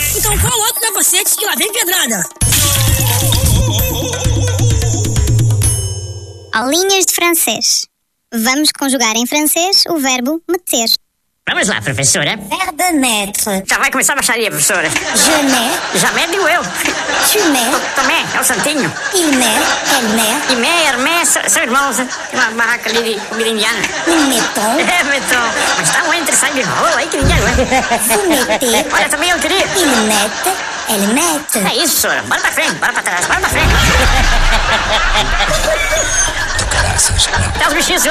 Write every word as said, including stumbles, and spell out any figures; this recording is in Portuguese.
Então coloca o capacete que lá vem pedrada. Aulinhas de francês. Vamos conjugar em francês o verbo meter. Vamos lá, professora. Verbe mettre. Já vai começar a baixaria, professora. Je mets. Já mete eu. Tu mets. Tomé, é o santinho. Il met. Elle met. Imé, Hermé, são são irmãos. Tem uma barraca ali de comida indiana. Nous mettons. É, metrô. Mas tá um entre sai de rolo aí que ninguém aguenta. Vous mettez. Olha, também eu queria. Il met. Elle met. É isso, professora. Bora pra frente, bora pra trás, bora pra frente. Até os bichinhos